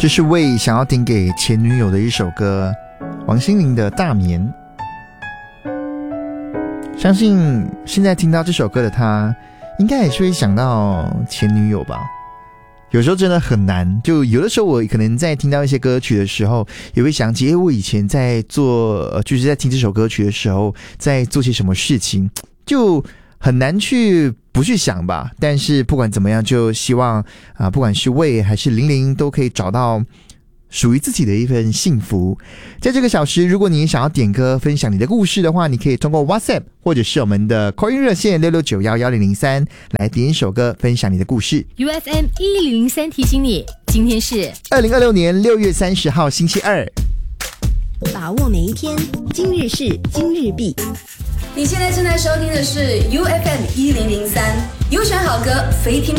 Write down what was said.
这是为想要点给前女友的一首歌，王心凌的《大眠》。相信现在听到这首歌的他，应该也是会想到前女友吧。有时候真的很难，就有的时候我可能在听到一些歌曲的时候，也会想起我以前在做就是在听这首歌曲的时候在做些什么事情，就很难去不去想吧。但是不管怎么样，就希望不管是魏还是玲玲都可以找到属于自己的一份幸福。在这个小时，如果你想要点歌分享你的故事的话，你可以通过 WhatsApp 或者是我们的 call in 热线66911003来点一首歌分享你的故事。 UFM 1003提醒你，今天是 2026年6月30号星期二。 把握每一天，今日事今日毕。 你现在正在收听的是 UFM 1003，优选好歌，非听不